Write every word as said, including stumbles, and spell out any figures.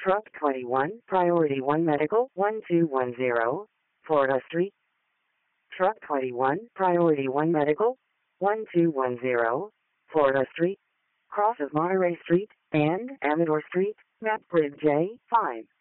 Truck twenty-one, Priority one Medical, one two one zero, Florida Street. Truck twenty-one, Priority one Medical, one two one zero, Florida Street. Cross of Monterey Street and Amador Street, map grid J five.